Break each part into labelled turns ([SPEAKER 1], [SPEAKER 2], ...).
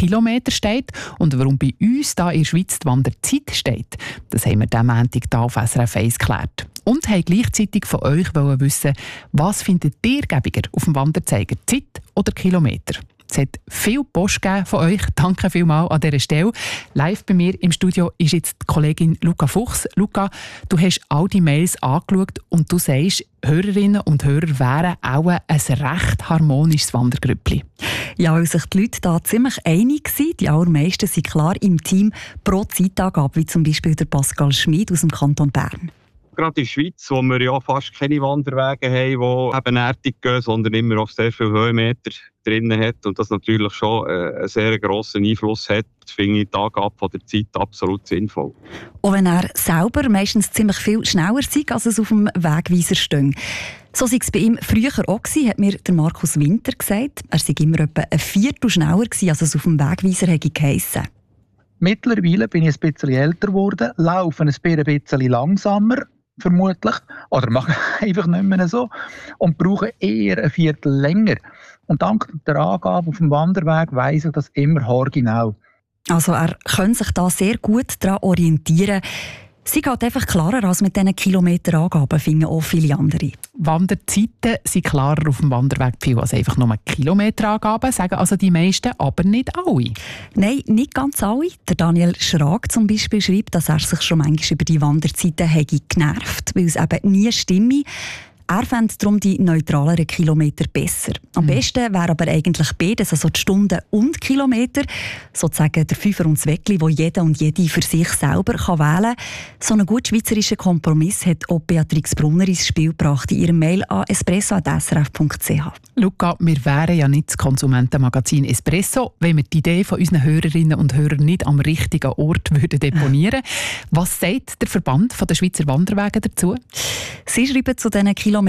[SPEAKER 1] Kilometer steht und warum bei uns hier in der Schweiz die Wanderzeit steht. Das haben wir diesen Montag hier auf SRF 1 geklärt. Und haben gleichzeitig von euch wissen, was findet ihr gäbiger auf dem Wanderzeiger, Zeit oder Kilometer? Es hat viel Post gegeben von euch. Danke vielmals an dieser Stelle. Live bei mir im Studio ist jetzt die Kollegin Luca Fuchs. Luca, du hast all die Mails angeschaut und du sagst, Hörerinnen und Hörer wären auch ein recht harmonisches Wandergrüppli.
[SPEAKER 2] Ja, weil sich die Leute da ziemlich einig sind. Die allermeisten sind klar im Team pro Zeitangabe, wie zum Beispiel der Pascal Schmid aus dem Kanton Bern.
[SPEAKER 3] Gerade in der Schweiz, wo wir ja fast keine Wanderwege haben, die ebenerdig gehen, sondern immer auf sehr viele Höhenmeter drin hat und das natürlich schon einen sehr grossen Einfluss hat, finde ich die Angabe von der Zeit absolut sinnvoll.
[SPEAKER 2] Auch wenn er selber meistens ziemlich viel schneller ist, als es auf dem Wegweiser steht. So war es bei ihm früher auch, hat mir der Markus Winter gesagt. Er sei immer etwa ein Viertel schneller gewesen, als es auf dem Wegweiser hätte geheissen.
[SPEAKER 4] Mittlerweile bin ich ein bisschen älter geworden, laufe ein bisschen langsamer, vermutlich, oder mache einfach nicht mehr so und brauche eher ein Viertel länger. Und dank der Angabe auf dem Wanderweg weiss ich das immer haargenau.
[SPEAKER 2] Also er kann sich da sehr gut daran orientieren. Sie geht einfach klarer als mit diesen Kilometerangaben, finden auch viele andere.
[SPEAKER 1] Wanderzeiten sind klarer auf dem Wanderweg viel als einfach nur Kilometerangaben, sagen also die meisten, aber nicht alle.
[SPEAKER 2] Nein, nicht ganz alle. Der Daniel Schrag zum Beispiel schreibt, dass er sich schon manchmal über die Wanderzeiten hätte genervt, weil es eben nie stimme. Er fände darum die neutraleren Kilometer besser. Am besten wäre aber eigentlich beides, also die Stunden und Kilometer, sozusagen der Fünfer und das Weckli, wo jeder und jede für sich selber wählen kann. So einen gut schweizerischen Kompromiss hat auch Beatrix Brunner ins Spiel gebracht in ihrem Mail an espresso@srf.ch.
[SPEAKER 1] Luca, wir wären ja nicht das Konsumentenmagazin Espresso, wenn wir die Idee von unseren Hörerinnen und Hörern nicht am richtigen Ort würden deponieren. Was sagt der Verband der Schweizer Wanderwege dazu?
[SPEAKER 2] Sie schreiben zu diesen Kilometern,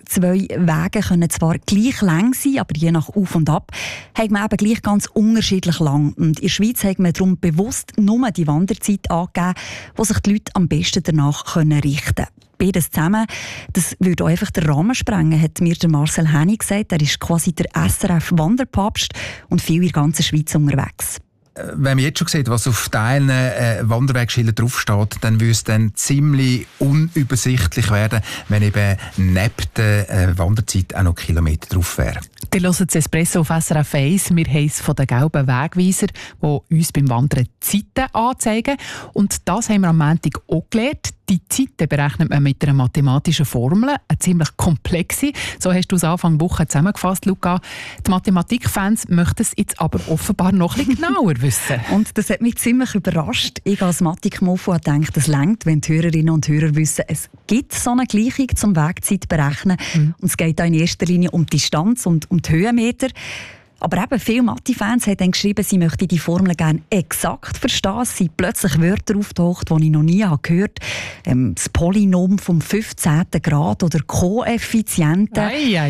[SPEAKER 2] 2 Wege können zwar gleich lang sein, aber je nach Auf und Ab hat man eben gleich ganz unterschiedlich lang. Und in der Schweiz hat man darum bewusst nur die Wanderzeit angegeben, wo sich die Leute am besten danach richten können. Beides zusammen, das würde auch einfach den Rahmen sprengen, hat mir der Marcel Hennig gesagt. Er ist quasi der SRF-Wanderpapst und viel in der ganzen Schweiz unterwegs.
[SPEAKER 5] Wenn man jetzt schon sieht, was auf Teilen Wanderwegschildern draufsteht, dann würde es dann ziemlich unübersichtlich werden, wenn eben neben der Wanderzeit auch noch Kilometer drauf wären.
[SPEAKER 1] Ihr hört das Espresso auf SRF 1. Wir haben es von den gelben Wegweisern, die uns beim Wandern Zeiten anzeigen. Und das haben wir am Montag auch gelernt. Die Zeiten berechnet man mit einer mathematischen Formel, eine ziemlich komplexe. So hast du es Anfang Woche zusammengefasst, Luca. Die Mathematikfans möchten es jetzt aber offenbar noch ein bisschen genauer wissen.
[SPEAKER 2] Und das hat mich ziemlich überrascht. Ich als Mathik-Mofo denke, es reicht, wenn die Hörerinnen und Hörer wissen, es gibt so eine Gleichung zum Wegzeit berechnen. Und es geht da in erster Linie um die Distanz und um die Höhenmeter. Aber eben viele Mathe-Fans haben dann geschrieben, sie möchten die Formel gerne exakt verstehen. Es sind plötzlich Wörter auftaucht, die ich noch nie gehört habe. Das Polynom vom 15. Grad oder Koeffizienten.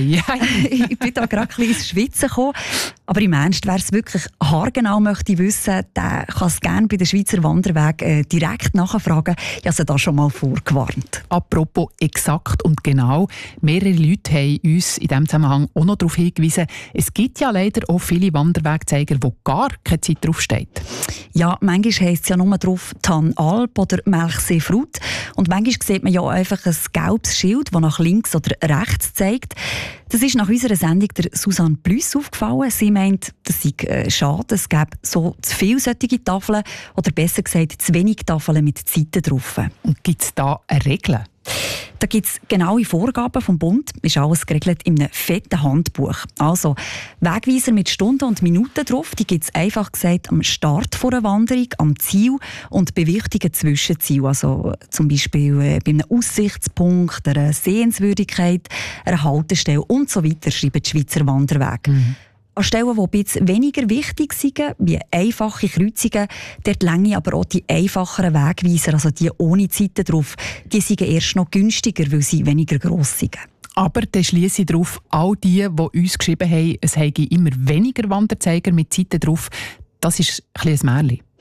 [SPEAKER 2] Ich bin da gerade ein bisschen ins Schwitzen gekommen. Aber im Ernst, wer es wirklich haargenau möchte wissen, der kann es gerne bei den Schweizer Wanderwegen direkt nachfragen. Ich habe sie da schon mal vorgewarnt.
[SPEAKER 1] Apropos exakt und genau. Mehrere Leute haben uns in diesem Zusammenhang auch noch darauf hingewiesen, es gibt ja leider auch viele Wanderwegzeiger, wo gar keine Zeit draufsteht.
[SPEAKER 2] Ja, manchmal heisst es ja nur drauf Tan-Alp oder Melchsee-Frut. Und manchmal sieht man ja einfach ein gelbes Schild, das nach links oder rechts zeigt. Das ist nach unserer Sendung der Susanne Plüss aufgefallen. Sie meint, das sei schade, es gäbe so zu viele solche Tafeln oder besser gesagt zu wenig Tafeln mit Zeiten drauf.
[SPEAKER 1] Und gibt es da eine Regel?
[SPEAKER 2] Da gibt es genaue Vorgaben vom Bund, ist alles geregelt in einem fetten Handbuch. Also Wegweiser mit Stunden und Minuten drauf, die gibt es einfach gesagt am Start einer Wanderung, am Ziel und bei wichtigen Zwischenzielen. Also zum Beispiel bei einem Aussichtspunkt, einer Sehenswürdigkeit, einer Haltestelle und so weiter, schreiben die Schweizer Wanderwege. An Stellen, die ein bisschen weniger wichtig sind, wie einfache Kreuzungen, dort reichen aber auch die einfacheren Wegweiser, also die ohne Zeiten drauf, die sind erst noch günstiger, weil sie weniger gross sind.
[SPEAKER 1] Aber dann schliesse ich darauf, all die uns geschrieben haben, es habe immer weniger Wanderzeiger mit Zeiten drauf, das ist ein bisschen ein Märchen.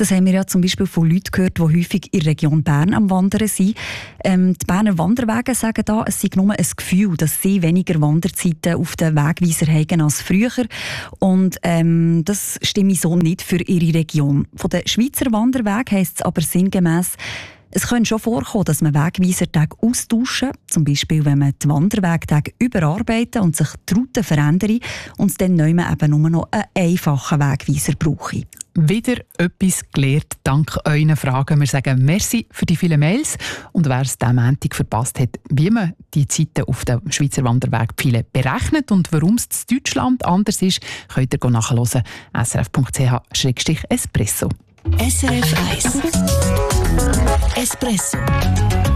[SPEAKER 2] Das haben wir ja zum Beispiel von Leuten gehört, die häufig in der Region Bern am Wandern sind. Die Berner Wanderwege sagen da, es sei nur ein Gefühl, dass sie weniger Wanderzeiten auf den Wegweiser haben als früher. Und das stimme so nicht für ihre Region. Von den Schweizer Wanderwegen heisst es aber sinngemäss, es kann schon vorkommen, dass man Wegweisertage austauschen, zum Beispiel wenn man die Wanderwegtage überarbeiten und sich die Route verändern und es dann neu eben nur noch einen einfachen Wegweiser brauche.
[SPEAKER 1] Wieder etwas gelernt, dank euren Fragen. Wir sagen merci für die vielen Mails. Und wer es diesen Montag verpasst hat, wie man die Zeiten auf dem Schweizer Wanderwegpfeilen berechnet und warum es in Deutschland anders ist, könnt ihr nachhören. srf.ch/espresso.
[SPEAKER 6] SRF 1 Espresso